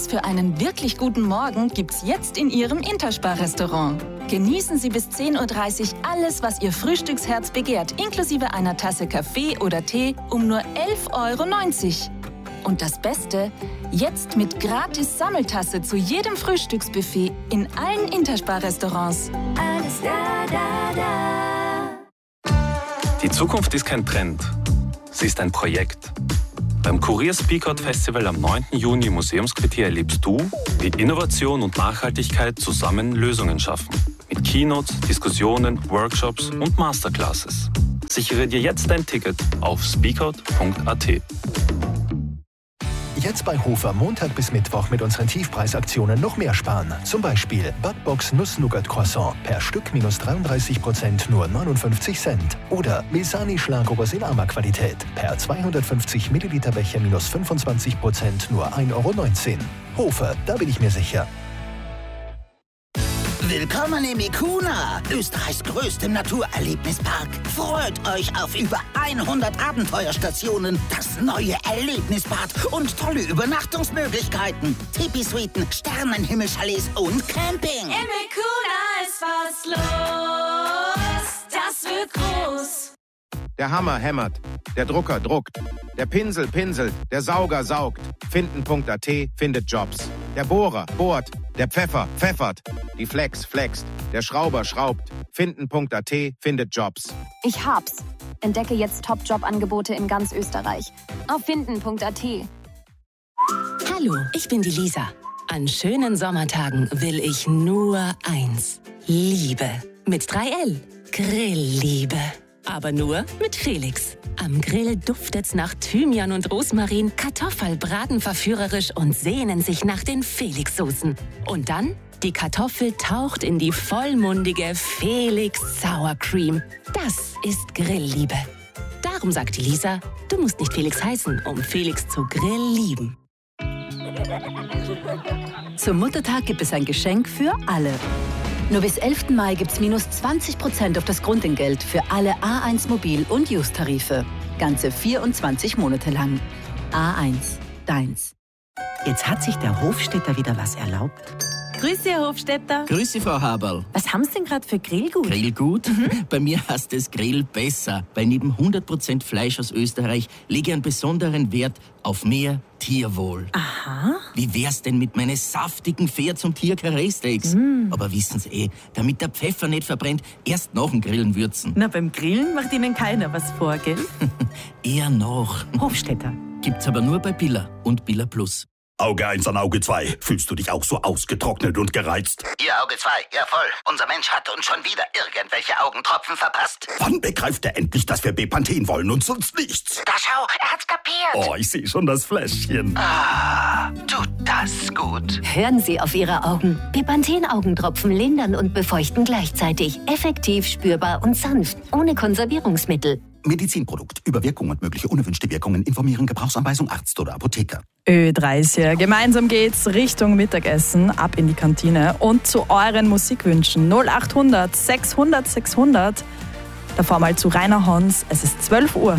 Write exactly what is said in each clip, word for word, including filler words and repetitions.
Alles für einen wirklich guten Morgen gibt's jetzt in Ihrem Interspar-Restaurant. Genießen Sie bis zehn Uhr dreißig alles, was Ihr Frühstücksherz begehrt, inklusive einer Tasse Kaffee oder Tee um nur elf Euro neunzig. Und das Beste, jetzt mit gratis Sammeltasse zu jedem Frühstücksbuffet in allen Interspar-Restaurants. Alles da, da, da. Die Zukunft ist kein Trend, sie ist ein Projekt. Beim Kurier Speakout Festival am neunten Juni im Museumsquartier erlebst du, wie Innovation und Nachhaltigkeit zusammen Lösungen schaffen. Mit Keynotes, Diskussionen, Workshops und Masterclasses. Sichere dir jetzt dein Ticket auf speakout punkt a t. Jetzt bei Hofer Montag bis Mittwoch mit unseren Tiefpreisaktionen noch mehr sparen. Zum Beispiel Butbox Nuss-Nougat-Croissant per Stück minus dreiunddreißig Prozent nur neunundfünfzig Cent. Oder Milsani Schlagobers in Ama-Qualität per zweihundertfünfzig Milliliter Becher minus fünfundzwanzig Prozent nur ein Euro neunzehn. Hofer, da bin ich mir sicher. Willkommen im Ikuna, Österreichs größtem Naturerlebnispark. Freut euch auf über hundert Abenteuerstationen, das neue Erlebnisbad und tolle Übernachtungsmöglichkeiten. Tipi-Suiten, Sternenhimmelchalets und Camping. Im Ikuna ist was los, das wird groß. Der Hammer hämmert, der Drucker druckt, der Pinsel pinselt, der Sauger saugt. Finden punkt a t findet Jobs. Der Bohrer bohrt, der Pfeffer pfeffert, die Flex flext, der Schrauber schraubt. Finden punkt a t findet Jobs. Ich hab's. Entdecke jetzt Top-Job-Angebote in ganz Österreich. Auf finden punkt a t. Hallo, ich bin die Lisa. An schönen Sommertagen will ich nur eins. Liebe. Mit drei L. Grillliebe. Aber nur mit Felix. Am Grill duftet's nach Thymian und Rosmarin, Kartoffel braten verführerisch und sehnen sich nach den Felix-Soßen. Und dann, die Kartoffel taucht in die vollmundige Felix Sour Cream. Das ist Grillliebe. Darum sagt die Lisa, du musst nicht Felix heißen, um Felix zu Grill lieben. Zum Muttertag gibt es ein Geschenk für alle. Nur bis elften Mai gibt's minus zwanzig Prozent auf das Grundentgelt für alle A eins Mobil- und Use-Tarife. Ganze vierundzwanzig Monate lang. A eins, deins. Jetzt hat sich der Hofstädter wieder was erlaubt. Grüße, Herr Hofstädter. Grüße, Frau Haberl. Was haben Sie denn gerade für Grillgut? Grillgut? Mhm. Bei mir heißt es Grill besser, weil neben hundert Prozent Fleisch aus Österreich lege ich einen besonderen Wert auf mehr Tierwohl. Aha. Wie wär's denn mit meinen saftigen Pferds- und Tier-Karree-Steaks? Mm. Aber wissen Sie eh, damit der Pfeffer nicht verbrennt, erst nach dem Grillen würzen. Na, beim Grillen macht Ihnen keiner was vor, gell? Eher noch. Hofstädter. Gibt's aber nur bei Billa und Billa Plus. Auge eins an Auge zwei. Fühlst du dich auch so ausgetrocknet und gereizt? Ihr Auge zwei, ja voll. Unser Mensch hat uns schon wieder irgendwelche Augentropfen verpasst. Wann begreift er endlich, dass wir Bepanthen wollen und sonst nichts? Da schau, er hat's kapiert. Oh, ich sehe schon das Fläschchen. Ah, tut das gut. Hören Sie auf Ihre Augen. Bepanthen-Augentropfen lindern und befeuchten gleichzeitig. Effektiv, spürbar und sanft. Ohne Konservierungsmittel. Medizinprodukt. Über Wirkung und mögliche unerwünschte Wirkungen informieren. Gebrauchsanweisung Arzt oder Apotheker. Ö dreißig. Gemeinsam geht's Richtung Mittagessen, ab in die Kantine und zu euren Musikwünschen. null achthundert sechshundert sechshundert. Davor mal zu Rainer Hons. Es ist zwölf Uhr.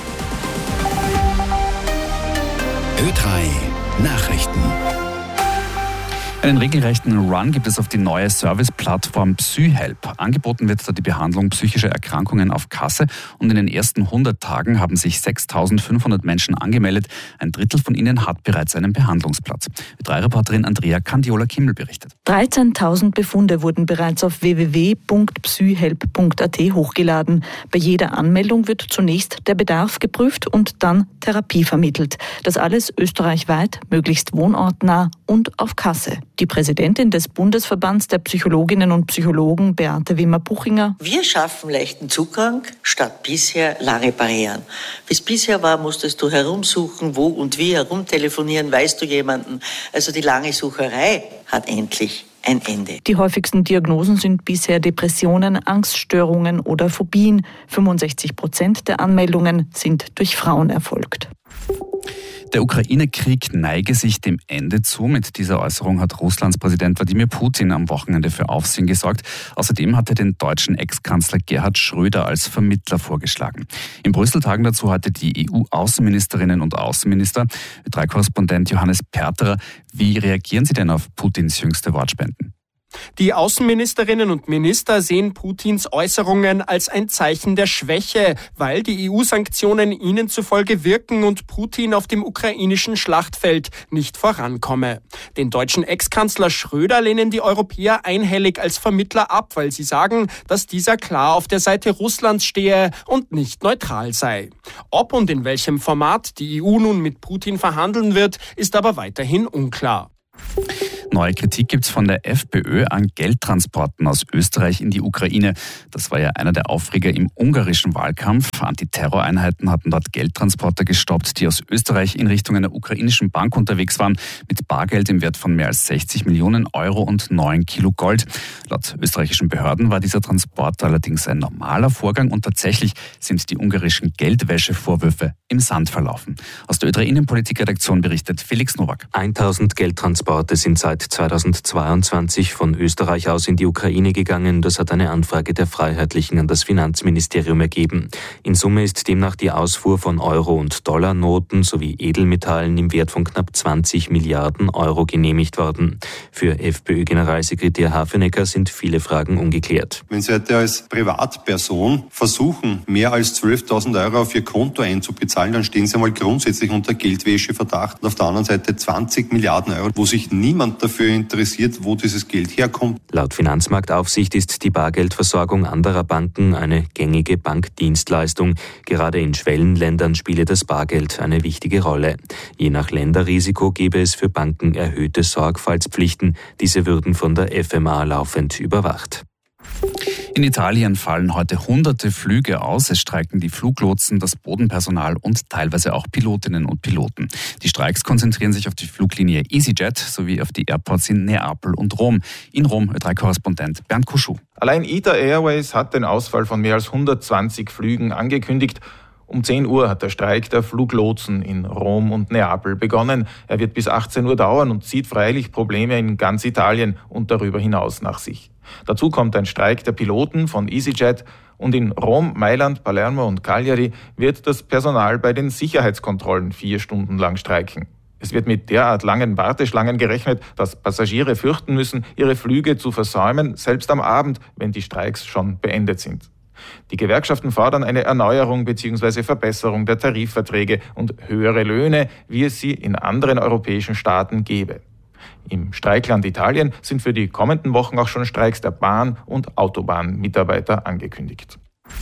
Ö drei Nachrichten. Einen regelrechten Run gibt es auf die neue Service-Plattform PsyHelp. Angeboten wird da die Behandlung psychischer Erkrankungen auf Kasse und in den ersten hundert Tagen haben sich sechstausendfünfhundert Menschen angemeldet. Ein Drittel von ihnen hat bereits einen Behandlungsplatz. Wie drei Reporterin Andrea Candiola-Kimmel berichtet. dreizehntausend Befunde wurden bereits auf w w w punkt psyhelp punkt a t hochgeladen. Bei jeder Anmeldung wird zunächst der Bedarf geprüft und dann Therapie vermittelt. Das alles österreichweit, möglichst wohnortnah und auf Kasse. Die Präsidentin des Bundesverbands der Psychologinnen und Psychologen, Beate Wimmer-Buchinger: Wir schaffen leichten Zugang statt bisher lange Barrieren. Bis bisher war, musstest du herumsuchen, wo und wie, herumtelefonieren, weißt du jemanden. Also die lange Sucherei hat endlich ein Ende. Die häufigsten Diagnosen sind bisher Depressionen, Angststörungen oder Phobien. fünfundsechzig Prozent der Anmeldungen sind durch Frauen erfolgt. Der Ukraine-Krieg neige sich dem Ende zu. Mit dieser Äußerung hat Russlands Präsident Wladimir Putin am Wochenende für Aufsehen gesorgt. Außerdem hat er den deutschen Ex-Kanzler Gerhard Schröder als Vermittler vorgeschlagen. In Brüssel tagen dazu heute die E U-Außenministerinnen und Außenminister. Ö drei Korrespondent Johannes Perterer, wie reagieren Sie denn auf Putins jüngste Wortspenden? Die Außenministerinnen und Minister sehen Putins Äußerungen als ein Zeichen der Schwäche, weil die E U-Sanktionen ihnen zufolge wirken und Putin auf dem ukrainischen Schlachtfeld nicht vorankomme. Den deutschen Ex-Kanzler Schröder lehnen die Europäer einhellig als Vermittler ab, weil sie sagen, dass dieser klar auf der Seite Russlands stehe und nicht neutral sei. Ob und in welchem Format die E U nun mit Putin verhandeln wird, ist aber weiterhin unklar. Neue Kritik gibt's von der FPÖ an Geldtransporten aus Österreich in die Ukraine. Das war ja einer der Aufreger im ungarischen Wahlkampf. Antiterroreinheiten hatten dort Geldtransporter gestoppt, die aus Österreich in Richtung einer ukrainischen Bank unterwegs waren, mit Bargeld im Wert von mehr als sechzig Millionen Euro und neun Kilo Gold. Laut österreichischen Behörden war dieser Transport allerdings ein normaler Vorgang und tatsächlich sind die ungarischen Geldwäschevorwürfe im Sand verlaufen. Aus der Ö drei Innenpolitik-Redaktion berichtet Felix Nowak. tausend Geldtransporte sind seit zweitausendzweiundzwanzig von Österreich aus in die Ukraine gegangen. Das hat eine Anfrage der Freiheitlichen an das Finanzministerium ergeben. In Summe ist demnach die Ausfuhr von Euro- und Dollarnoten sowie Edelmetallen im Wert von knapp zwanzig Milliarden Euro genehmigt worden. Für FPÖ-Generalsekretär Hafenecker sind viele Fragen ungeklärt. Wenn Sie heute als Privatperson versuchen, mehr als zwölftausend Euro auf Ihr Konto einzubezahlen, dann stehen Sie einmal grundsätzlich unter Geldwäscheverdacht. Und auf der anderen Seite zwanzig Milliarden Euro, wo sich niemand dafür interessiert, wo dieses Geld herkommt. Laut Finanzmarktaufsicht ist die Bargeldversorgung anderer Banken eine gängige Bankdienstleistung. Gerade in Schwellenländern spiele das Bargeld eine wichtige Rolle. Je nach Länderrisiko gebe es für Banken erhöhte Sorgfaltspflichten. Diese würden von der F M A laufend überwacht. In Italien fallen heute hunderte Flüge aus. Es streiken die Fluglotsen, das Bodenpersonal und teilweise auch Pilotinnen und Piloten. Die Streiks konzentrieren sich auf die Fluglinie EasyJet sowie auf die Airports in Neapel und Rom. In Rom Ö drei Korrespondent Bernd Kuschuh. Allein ITA Airways hat den Ausfall von mehr als hundertzwanzig Flügen angekündigt. Um zehn Uhr hat der Streik der Fluglotsen in Rom und Neapel begonnen. Er wird bis achtzehn Uhr dauern und zieht freilich Probleme in ganz Italien und darüber hinaus nach sich. Dazu kommt ein Streik der Piloten von EasyJet und in Rom, Mailand, Palermo und Cagliari wird das Personal bei den Sicherheitskontrollen vier Stunden lang streiken. Es wird mit derart langen Warteschlangen gerechnet, dass Passagiere fürchten müssen, ihre Flüge zu versäumen, selbst am Abend, wenn die Streiks schon beendet sind. Die Gewerkschaften fordern eine Erneuerung bzw. Verbesserung der Tarifverträge und höhere Löhne, wie es sie in anderen europäischen Staaten gäbe. Im Streikland Italien sind für die kommenden Wochen auch schon Streiks der Bahn- und Autobahnmitarbeiter angekündigt.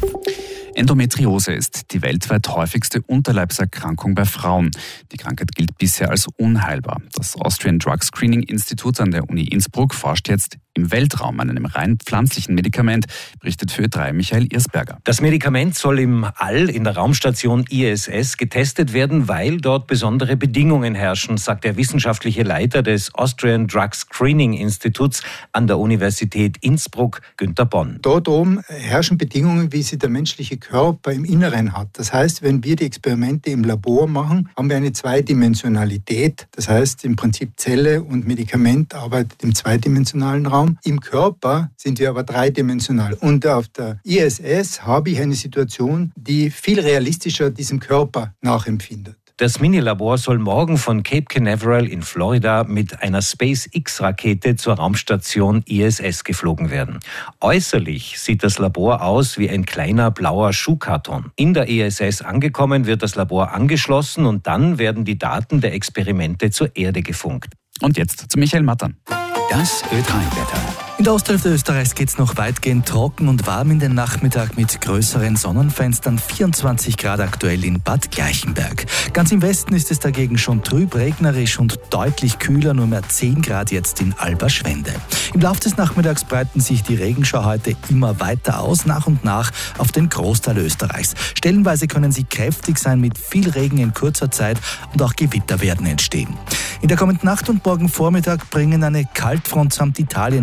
Endometriose ist die weltweit häufigste Unterleibserkrankung bei Frauen. Die Krankheit gilt bisher als unheilbar. Das Austrian Drug Screening Institute an der Uni Innsbruck forscht jetzt im Weltraum an einem rein pflanzlichen Medikament, berichtet für Ö drei Michael Irsberger. Das Medikament soll im All in der Raumstation I S S getestet werden, weil dort besondere Bedingungen herrschen, sagt der wissenschaftliche Leiter des Austrian Drug Screening Instituts an der Universität Innsbruck, Günter Bonn. Dort oben herrschen Bedingungen, wie sie der menschliche Körper im Inneren hat. Das heißt, wenn wir die Experimente im Labor machen, haben wir eine Zweidimensionalität. Das heißt, im Prinzip Zelle und Medikament arbeitet im zweidimensionalen Raum. Im Körper sind wir aber dreidimensional. Und auf der I S S habe ich eine Situation, die viel realistischer diesem Körper nachempfindet. Das Minilabor soll morgen von Cape Canaveral in Florida mit einer SpaceX-Rakete zur Raumstation I S S geflogen werden. Äußerlich sieht das Labor aus wie ein kleiner blauer Schuhkarton. In der I S S angekommen wird das Labor angeschlossen und dann werden die Daten der Experimente zur Erde gefunkt. Und jetzt zu Michael Mattern. Das Ö drei Wetter. In der Osthälfte Österreichs geht es noch weitgehend trocken und warm in den Nachmittag mit größeren Sonnenfenstern. vierundzwanzig Grad aktuell in Bad Gleichenberg. Ganz im Westen ist es dagegen schon trüb, regnerisch und deutlich kühler, nur mehr zehn Grad jetzt in Alberschwende. Im Laufe des Nachmittags breiten sich die Regenschau heute immer weiter aus, nach und nach auf den Großteil Österreichs. Stellenweise können sie kräftig sein mit viel Regen in kurzer Zeit und auch Gewitter werden entstehen. In der kommenden Nacht und morgen Vormittag bringen eine Kaltfront samt Italientief dann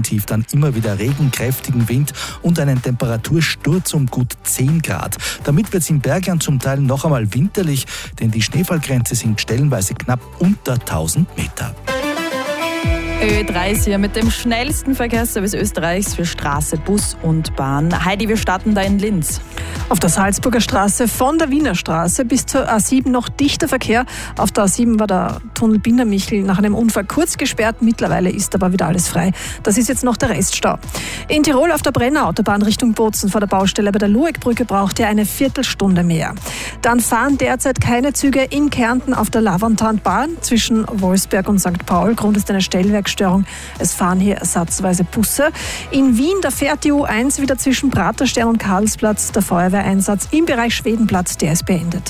immer wieder Regen, kräftigen Wind und einen Temperatursturz um gut zehn Grad. Damit wird es im Bergland zum Teil noch einmal winterlich, denn die Schneefallgrenze sinkt stellenweise knapp unter tausend Meter. Ö drei ist hier mit dem schnellsten Verkehrsservice Österreichs für Straße, Bus und Bahn. Heidi, wir starten da in Linz. Auf der Salzburger Straße von der Wiener Straße bis zur A sieben noch dichter Verkehr. Auf der A sieben war der Tunnel Bindermichel nach einem Unfall kurz gesperrt. Mittlerweile ist aber wieder alles frei. Das ist jetzt noch der Reststau. In Tirol auf der Brenner Autobahn Richtung Bozen vor der Baustelle bei der Luegbrücke braucht ihr eine Viertelstunde mehr. Dann fahren derzeit keine Züge in Kärnten auf der Lavanttanbahn zwischen Wolfsberg und Sankt Paul. Grund ist eine Stellwerkstörung. Es fahren hier ersatzweise Busse. In Wien, da fährt die U eins wieder zwischen Praterstern und Karlsplatz. Der Feuerwehreinsatz im Bereich Schwedenplatz, der ist beendet.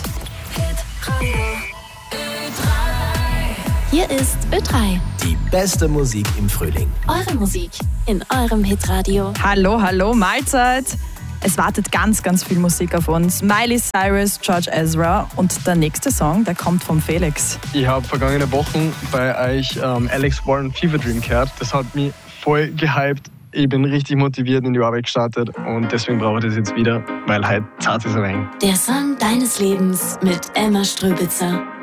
Hier ist Ö drei. Die beste Musik im Frühling. Eure Musik in eurem Hitradio. Hallo, hallo, Mahlzeit. Es wartet ganz, ganz viel Musik auf uns. Miley Cyrus, George Ezra und der nächste Song, der kommt vom Felix. Ich habe vergangene Wochen bei euch ähm, Alex Warren Fever Dream gehört. Das hat mich voll gehypt. Ich bin richtig motiviert in die Arbeit gestartet und deswegen brauche ich das jetzt wieder, weil halt zart ist ein wenig. Der Song deines Lebens mit Elmar Ströbitzer.